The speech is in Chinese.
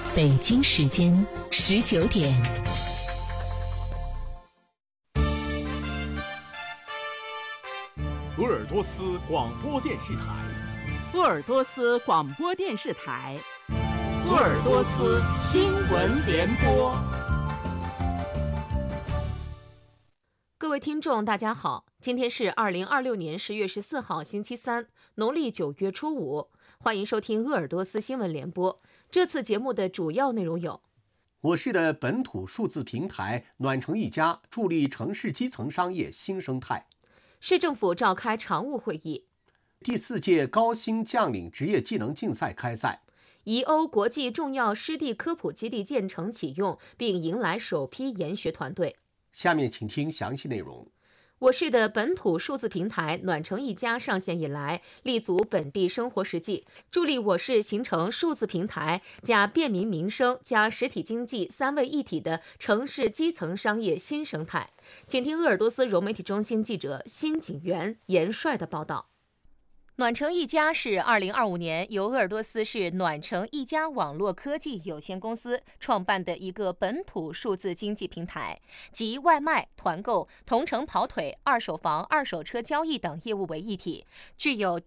北京时间19点。 鄂尔多斯广播电视台， 鄂尔多斯广播电视台，鄂尔多斯新闻联播。 各位听众，大家好，今天是2026年10月14号，星期三，农历9月初5，欢迎收听鄂尔多斯新闻联播。这次节目的主要内容有： 我市的本土数字平台暖城一家助力城市基层商业新生态； 市政府召开常务会议； 第4届高薪将领职业技能竞赛开赛； 宜欧国际重要湿地科普基地建成启用，并迎来首批研学团队。 下面请听详细内容。 我市的本土数字平台暖城一家上线以来，立足本地生活实际，助力我市形成数字平台加便民民生加实体经济3位一体的城市基层商业新生态。请听鄂尔多斯融媒体中心记者辛景元、严帅的报道。暖城一家是2025年由鄂尔多斯市暖城一家网络科技有限公司创办的一个本土数字经济平台，集外卖、团购、同城跑腿、二手房、二手车交易等业务为一体，具有